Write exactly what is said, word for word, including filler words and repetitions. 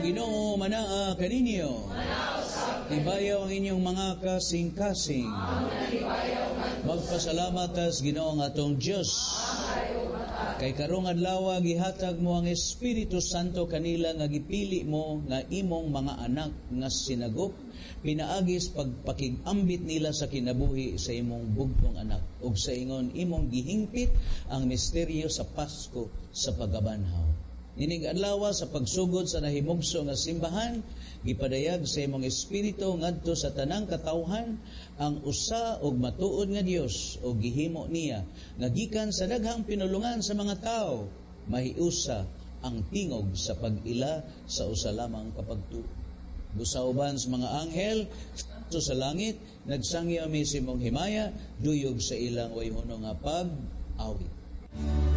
Ginoo manaa kaninyo. Ibayaw ang inyong mga kasing-kasing. Magpasalamat tas Ginoo nga atong Dios. Kay karong adlaw gihatag mo ang Espiritu Santo kanila nga gipili mo nga imong mga anak nga sinagop pinaagis pagpakig-ambit nila sa kinabuhi sa imong bugtong anak ug sa ingon imong gihingpit ang misteryo sa Pasko sa pagabanhaw. Ining adlaw sa pagsugod sa nahimugso nga simbahan, gipadayag sa imong espiritu ngadto sa tanang katawhan ang usa og matuod nga Dios o gihimo niya nga gikan sa daghang pinulungan sa mga tao, mahiusa ang tingog sa pag-ila sa usa lamang kapagtuo. Busauban sa mga anghel so sa langit nagsangyo mi sa imong himaya duyog sa ilang wayhono nga pag-awit.